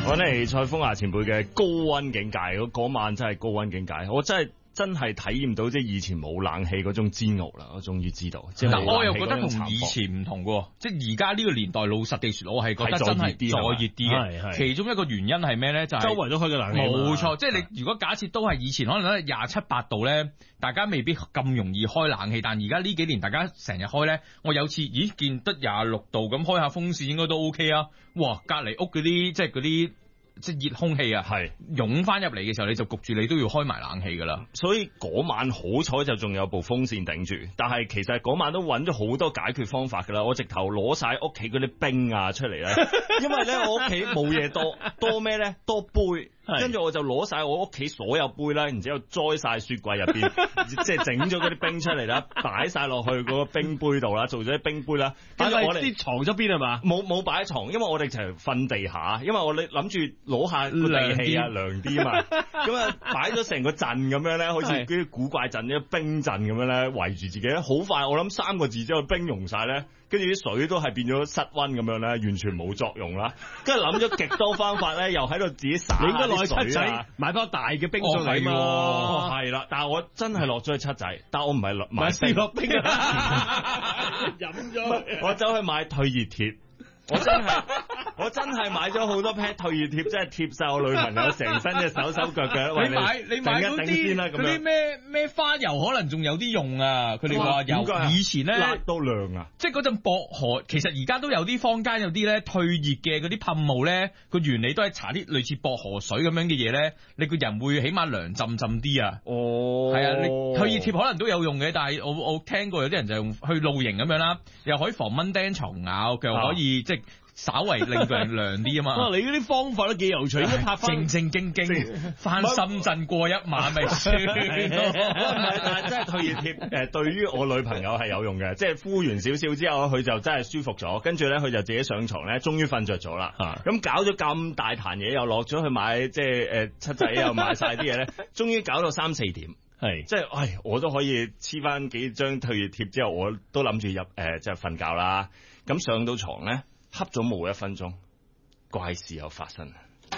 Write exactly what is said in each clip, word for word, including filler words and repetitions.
揾嚟蔡楓華前輩嘅高溫境界，嗰晚真係高溫境界，我真係。真係體驗到即係以前冇冷氣嗰種煎熬啦，我終於知道。 嗱，我又覺得同以前唔同嘅，即係而家呢個年代老實地說，我係覺得真係再熱啲嘅。其中一個原因係咩咧？就係、是、周圍都開嘅冷氣。冇錯，即係你如果假設都係以前可能咧廿七八度咧，大家未必咁容易開冷氣，但而家呢幾年大家成日開咧，我有次咦見得廿六度咁開下風扇應該都 OK 啊！哇，隔離屋嗰啲即係嗰啲。即係熱空氣啊，係湧翻入嚟嘅時候，你就焗住你都要開埋冷氣噶啦。所以嗰晚好彩就仲有部風扇頂住，但係其實嗰晚都揾咗好多解決方法噶啦。我直頭攞晒屋企嗰啲冰啊出嚟咧，因為咧我屋企冇嘢多，多咩咧？多杯。跟住我就攞晒我屋企所有杯啦，然之後栽晒雪櫃入邊，即係整咗嗰啲冰出嚟啦，擺晒落去嗰個冰杯度啦，做咗啲冰杯啦。跟住我哋啲床側邊係嘛？冇冇擺喺床，因為我哋就係瞓地下，因為我哋諗住攞下個地氣啊，涼啲啊嘛。咁啊擺咗成個陣咁樣咧，好似嗰啲古怪陣、啲冰陣咁樣咧，圍住自己。好快，我諗三個字之後冰融晒咧。跟住啲水都係變咗室溫咁樣咧，完全冇作用啦。跟住諗咗極多方法咧，又喺度自己灑下啲水啊，買包大嘅冰上嚟嘛。係啦，但係我真係落咗去七仔，但我唔係落買冰落冰啊，飲咗。我走去買退熱貼。我真係我真係買咗好多 pad 退熱貼，真係貼晒我女朋友成身嘅手手腳腳。你買你買嗰啲嗰啲咩咩花油，可能仲有啲用啊！佢哋話有以前咧辣到涼啊！即係嗰陣薄荷，其實而家都有啲坊間有啲咧退熱嘅嗰啲噴霧咧，個原理都係搽啲類似薄荷水咁樣嘅嘢咧，你個人會起碼涼浸浸啲啊！哦，係啊，你退熱貼可能都有用嘅，但係我我聽過有啲人就用去露營咁樣啦，又可以防蚊叮蟲咬，又可以、啊、即係。稍為令個人涼啲啊嘛！哇，你嗰啲方法都幾有趣，應該拍翻正正經經翻深圳過一晚咪算咯。唔係，但係真係退熱貼誒，對於我女朋友係有用嘅，即係敷完少少之後，佢就真係舒服咗。跟住咧，佢就自己上床咧，終於瞓着咗啦。咁搞咗咁大壇嘢，又落咗去買，即係誒七仔又買晒啲嘢咧，終於搞到三四點。係，即係，唉，我都可以黐翻幾張退熱貼之後，我都諗住入誒，即係瞓覺啦。咁上到床咧。恰咗冇一分鐘，怪事又發生，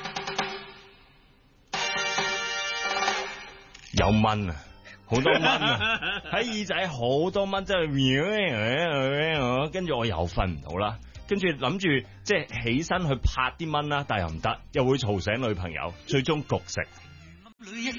有蚊啊，好多蚊啊，喺耳仔好多蚊，真係，跟住我又瞓唔到啦，跟住諗住即係起身去拍啲蚊啦，但係又唔得，又會嘈醒女朋友，最終焗食。